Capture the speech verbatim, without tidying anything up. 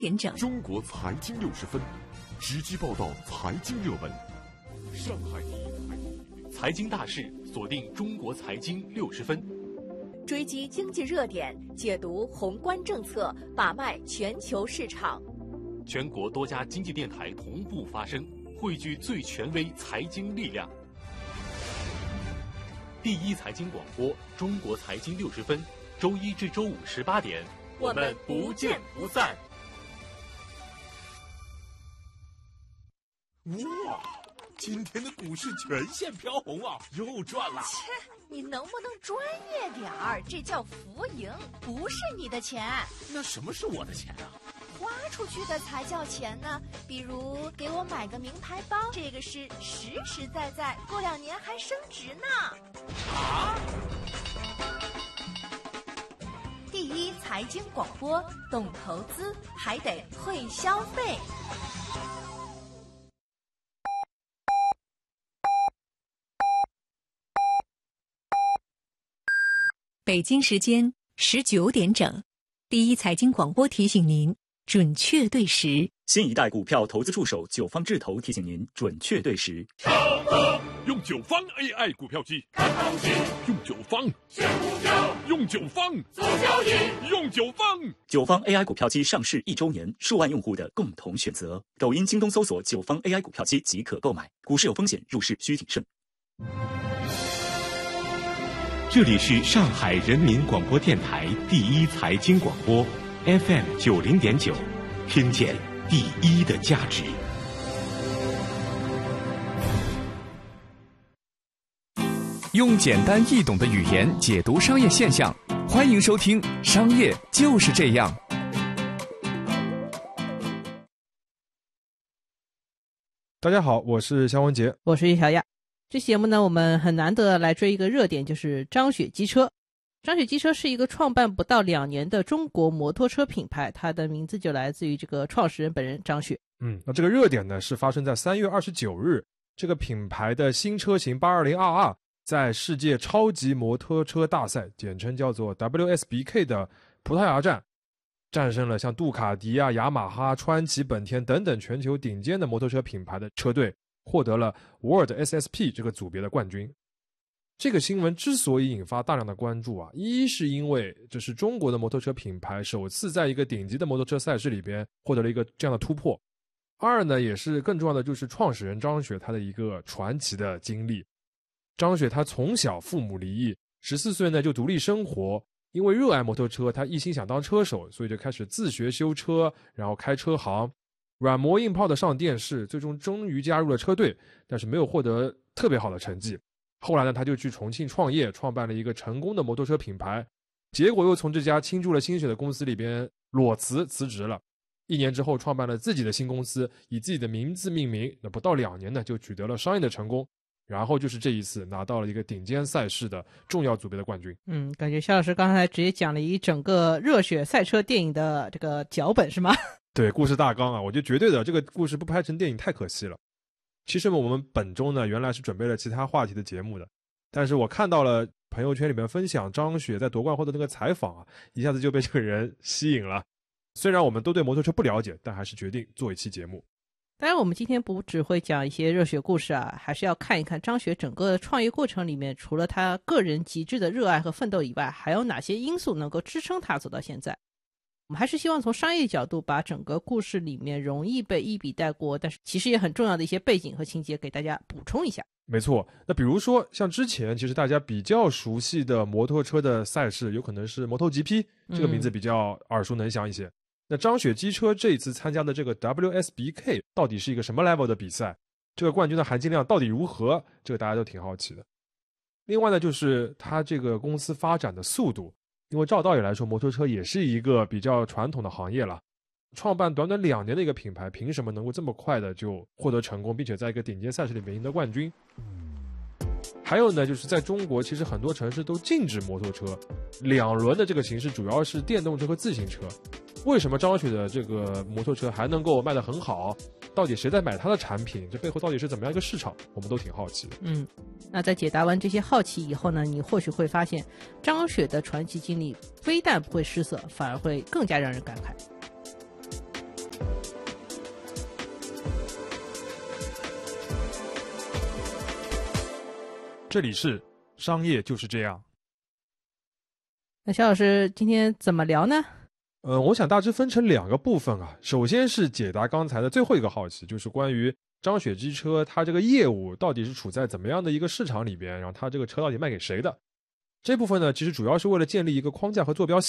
点整， 中国财经六十分，直击报道财经热门。上海第一财经大事，锁定中国财经六十分， 追击经济热点，解读宏观政策，把脉全球市场。 全国多家经济电台同步发声，汇聚最权威财经力量。第一财经广播，中国财经六十分，周一至周五十八点，我们不见不散。 哇，今天的股市全线飘红啊，又赚了。 切，你能不能专业点儿？这叫浮盈，不是你的钱。 那什么是我的钱啊？ 花出去的才叫钱呢。比如给我买个名牌包，这个是实实在在，过两年还升值呢。 啊！ 第一财经广播，懂投资还得会消费。 北京时间十九点整，第一财经广播提醒您准确对时。 新一代股票投资助手九方智投提醒您准确对时。 用九方 A I 股票机看行情，用九方选股票，用九方做交易，用九方。 九方 A I 股票机上市一周年，数万用户的共同选择。抖音、京东搜索九方 A I 股票机即可购买。股市有风险，入市需谨慎。 这里是上海人民广播电台第一财经广播 F M 九零点九，听见第一的价值。 用简单易懂的语言解读商业现象，欢迎收听《商业就是这样》。 大家好，我是肖文杰， 我是叶小亚。这期节目呢，我们很难得来追一个热点，就是张雪机车。张雪机车是一个创办不到两年的中国摩托车品牌，它的名字就来自于这个创始人本人张雪。 嗯，那这个热点呢是发生在三月二十九日，这个品牌的新车型八二零 R R 在世界超级摩托车大赛，简称叫做 W S B K 的葡萄牙站，战胜了像杜卡迪啊、雅马哈、川崎、本田等等全球顶尖的摩托车品牌的车队，获得了 World S S P 这个组别的冠军。这个新闻之所以引发大量的关注啊，一是因为这是中国的摩托车品牌首次在一个顶级的摩托车赛事里边获得了一个这样的突破，二呢也是更重要的就是创始人张雪他的一个传奇的经历。张雪他从小父母离异，十四岁呢就独立生活，因为热爱摩托车，他一心想当车手，所以就开始自学修车，然后开车行，软磨硬泡的上电视，最终终于加入了车队，但是没有获得特别好的成绩。后来呢，他就去重庆创业，创办了一个成功的摩托车品牌，结果又从这家倾注了心血的公司里边裸辞辞职了。一年之后创办了自己的新公司，以自己的名字命名，那不到两年呢就取得了商业的成功，然后就是这一次拿到了一个顶尖赛事的重要组别的冠军。 嗯，感觉肖老师刚才直接讲了一整个热血赛车电影的这个脚本是吗？ 对，故事大纲啊，我觉得绝对的，这个故事不拍成电影太可惜了。其实我们本周呢原来是准备了其他话题的节目的，但是我看到了朋友圈里面分享张雪在夺冠后的那个采访啊，一下子就被这个人吸引了。虽然我们都对摩托车不了解，但还是决定做一期节目。 当然我们今天不只会讲一些热血故事啊，还是要看一看张雪整个创业过程里面，除了他个人极致的热爱和奋斗以外，还有哪些因素能够支撑他走到现在。我们还是希望从商业角度把整个故事里面容易被一笔带过，但是其实也很重要的一些背景和情节给大家补充一下。 没错，那比如说像之前其实大家比较熟悉的摩托车的赛事，有可能是摩托 G P， 这个名字比较耳熟能详一些。嗯，那张雪机车这一次参加的这个 W S B K 到底是一个什么 level 的比赛？这个冠军的含金量到底如何？这个大家都挺好奇的。另外呢，就是它这个公司发展的速度，因为照道理来说，摩托车也是一个比较传统的行业了。创办短短两年的一个品牌，凭什么能够这么快的就获得成功，并且在一个顶尖赛事里面赢得冠军？还有呢，就是在中国，其实很多城市都禁止摩托车，两轮的这个形式主要是电动车和自行车。为什么张雪的这个摩托车还能够卖得很好？到底谁在买它的产品？这背后到底是怎么样一个市场？我们都挺好奇的。 嗯，那在解答完这些好奇以后呢，你或许会发现，张雪的传奇经历非但不会失色，反而会更加让人感慨。 这里是商业就是这样。 那肖老师今天怎么聊呢？ 呃，我想大致分成两个部分啊。首先是解答刚才的最后一个好奇，就是关于张雪机车它这个业务到底是处在怎么样的一个市场里边，然后它这个车到底卖给谁的。这部分呢，其实主要是为了建立一个框架和坐标系。